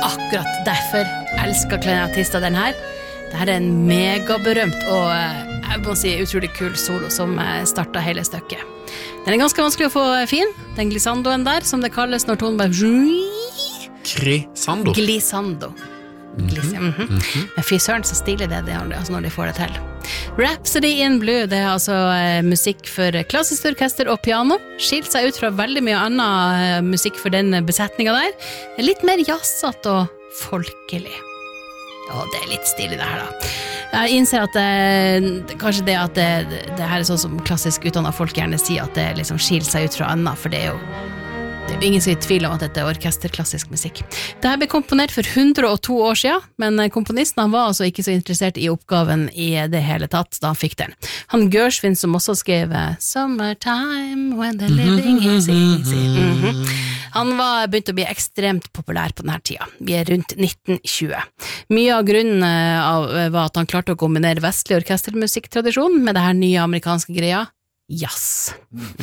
akkurat derfor elsker kleinartister den her. Dette en megaberømt og jeg må si utrolig kul solo som startet hele stykket. Den ganske vanskelig å få fin, den glissandoen der, som det kalles når tonen bare Glissando. Men fy søren så stilig det altså når de får det til. Rhapsody in Blue, det altså musikk for klassisk orkester og piano. Skilt seg ut fra veldig mye annen musikk for den besetningen der. Det litt mer jazzat og folkelig. Ja, det litt stilig det her da. Jeg innser at kanskje det at det her sånn som klassisk utdannet folk gjerne sier at det liksom skilt seg ut fra annet, for det jo ingen som er i tvil om at dette orkesterklassisk musikk. Dette ble komponert for 102 år siden, men komponisten han var altså ikke så interessert i oppgaven i det hele tatt da han fikk den. Han Gershwin som også skrev Summertime when the living is easy. Han var begynt å bli ekstremt populær på denne tida. Vi rundt 1920. Mye av grunnen var at han klarte å kombinere vestlig orkestermusikktradisjon med det her nye amerikanske greia, jazz.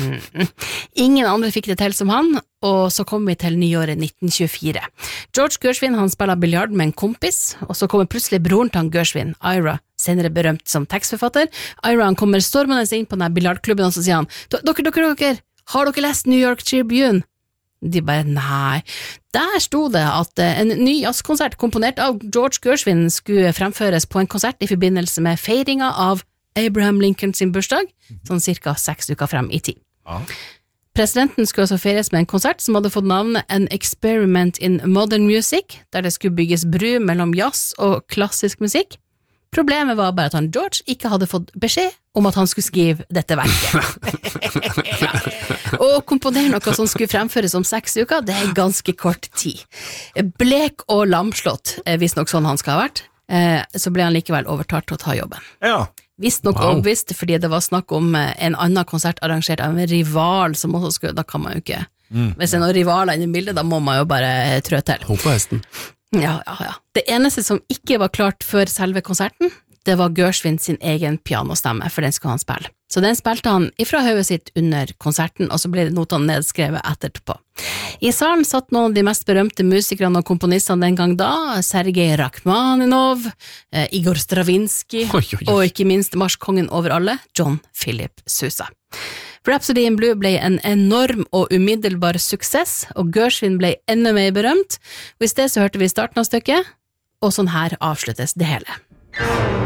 Ingen andre fikk det til som han, og så kom vi til nyåret 1924. George Gershwin han spiller biljard med en kompis, og så kommer plutselig broren til han Gershwin, Ira, senere berømt som tekstforfatter. Ira han kommer stormende inn på denne biljardklubben, og så sier han, dere, har dere lest New York Tribune? De bare, nei. Der sto det at en ny jazzkonsert komponert av George Gershwin skulle fremføres på en konsert i forbindelse med feiringa av Abraham Lincoln sin bursdag, sånn cirka 6 uker frem i tid. Ja. Presidenten skulle også feires med en konsert som hadde fått navnet An Experiment in Modern Music, der det skulle bygges bru mellom jazz og klassisk musikk. Problemet var bare at han George ikke hadde fått beskjed om at han skulle skrive dette verket. Og komponere noe som skulle fremføres om 6 uker, det ganske kort tid. Blek og lamslått, hvis nok sånn han skal ha vært, så ble han likevel overtalt til å ta jobben. Ja. Visst nok overbevist, fordi det var snakk om en annen konsert arrangert av en rival som også skulle, da kan man jo ikke, hvis det noen rivaler inne i bildet, da må man jo bare trø til. Hopehesten. Ja. Det eneste som ikke var klart før selve konserten, det var Gershwin sin egen pianostemme, for den skulle han spille. Så den spilte han ifra høyet sitt under konserten, og så ble notene nedskrevet etterpå. I salen satt noen av de mest berømte musikerne og komponistene den gang da, Sergej Rachmaninov, Igor Stravinsky, og ikke minst marskongen over alle, John Philip Sousa. Rhapsody in Blue ble en enorm og umiddelbar suksess, og Gershwin ble enda mer berømt, og i sted så hørte vi starten av stykket, og sånn her avsluttes det hele.